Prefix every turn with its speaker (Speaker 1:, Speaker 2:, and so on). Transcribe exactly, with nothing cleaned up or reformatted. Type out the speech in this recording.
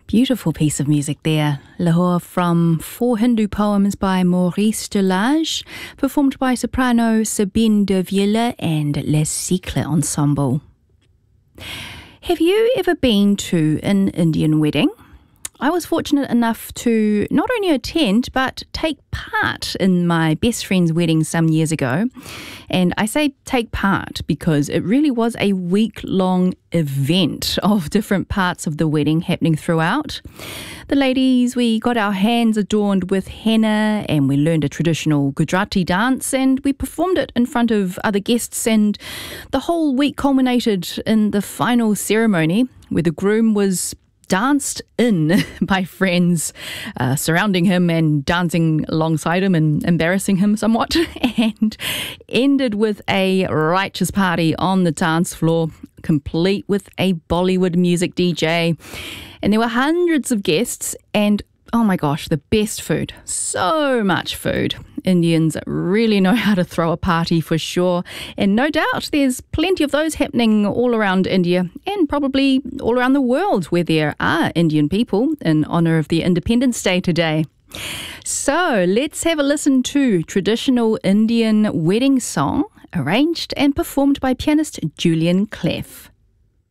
Speaker 1: Beautiful piece of music there. Lahore from Four Hindu Poems by Maurice Delage, performed by soprano Sabine de Villers and Les Cycles Ensemble. Have you ever been to an Indian wedding? I was fortunate enough to not only attend, but take part in my best friend's wedding some years ago. And I say take part because it really was a week-long event of different parts of the wedding happening throughout. The ladies, we got our hands adorned with henna and we learned a traditional Gujarati dance and we performed it in front of other guests, and the whole week culminated in the final ceremony where the groom was danced in by friends uh, surrounding him and dancing alongside him and embarrassing him somewhat, and ended with a righteous party on the dance floor, complete with a Bollywood music D J. And there were hundreds of guests and, oh my gosh, the best food. So much food. Indians really know how to throw a party for sure. And no doubt there's plenty of those happening all around India and probably all around the world where there are Indian people in honour of their Independence Day today. So let's have a listen to traditional Indian wedding song arranged and performed by pianist Julian Cleff.